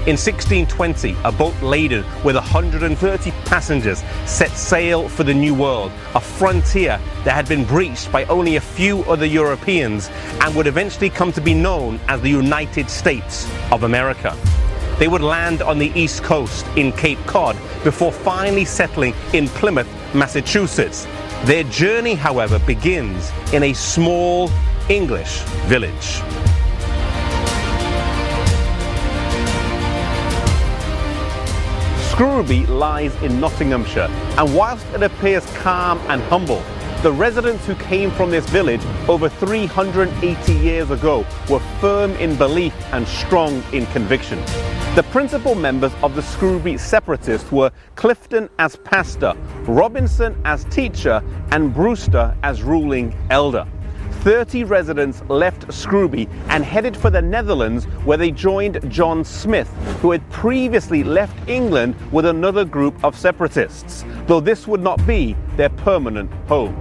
In 1620, a boat laden with 130 passengers set sail for the New World, a frontier that had been breached by only a few other Europeans and would eventually come to be known as the United States of America. They would land on the East Coast in Cape Cod before finally settling in Plymouth, Massachusetts. Their journey, however, begins in a small English village. Scrooby lies in Nottinghamshire, and whilst it appears calm and humble, the residents who came from this village over 380 years ago were firm in belief and strong in conviction. The principal members of the Scrooby separatists were Clifton as pastor, Robinson as teacher, and Brewster as ruling elder. 30 residents left Scrooby and headed for the Netherlands, where they joined John Smith, who had previously left England with another group of separatists, though this would not be their permanent home.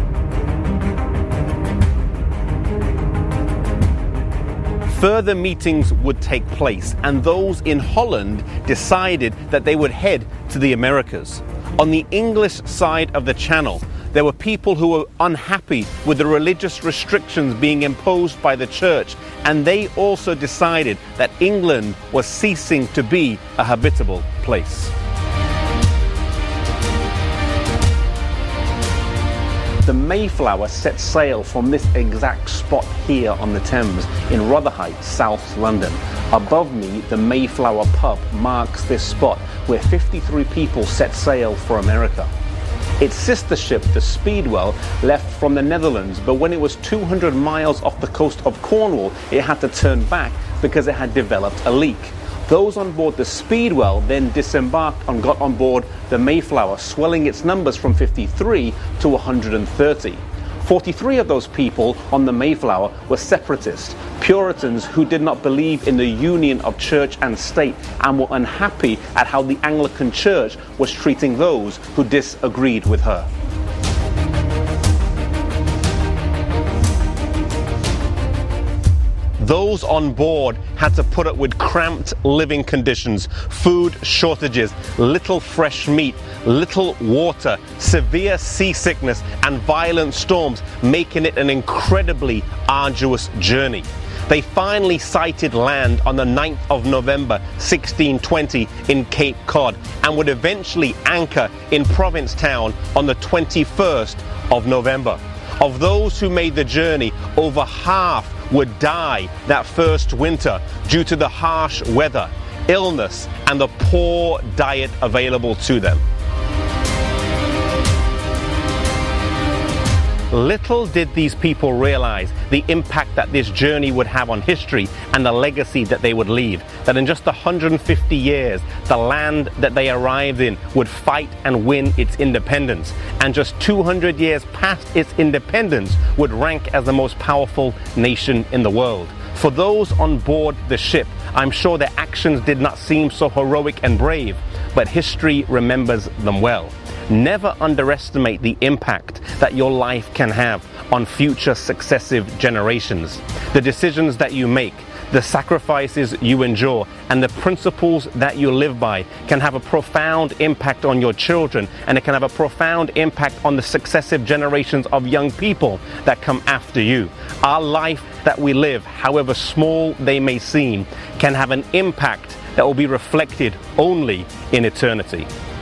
Further meetings would take place, and those in Holland decided that they would head to the Americas. On the English side of the Channel, there were people who were unhappy with the religious restrictions being imposed by the church, and they also decided that England was ceasing to be a habitable place. The Mayflower set sail from this exact spot here on the Thames in Rotherhithe, South London. Above me, the Mayflower pub marks this spot where 53 people set sail for America. Its sister ship, the Speedwell, left from the Netherlands, but when it was 200 miles off the coast of Cornwall, it had to turn back because it had developed a leak. Those on board the Speedwell then disembarked and got on board the Mayflower, swelling its numbers from 53 to 130. 43 of those people on the Mayflower were separatists, Puritans who did not believe in the union of church and state and were unhappy at how the Anglican Church was treating those who disagreed with her. Those on board had to put up with cramped living conditions, food shortages, little fresh meat, little water, severe seasickness, and violent storms, making it an incredibly arduous journey. They finally sighted land on the 9th of November 1620 in Cape Cod and would eventually anchor in Provincetown on the 21st of November. Of those who made the journey, over half would die that first winter due to the harsh weather, illness, and the poor diet available to them. Little did these people realize the impact that this journey would have on history and the legacy that they would leave. That in just 150 years, the land that they arrived in would fight and win its independence. And just 200 years past its independence would rank as the most powerful nation in the world. For those on board the ship, I'm sure their actions did not seem so heroic and brave, but history remembers them well. Never underestimate the impact that your life can have on future successive generations. The decisions that you make, the sacrifices you endure, and the principles that you live by can have a profound impact on your children, and it can have a profound impact on the successive generations of young people that come after you. Our life that we live, however small they may seem, can have an impact that will be reflected only in eternity.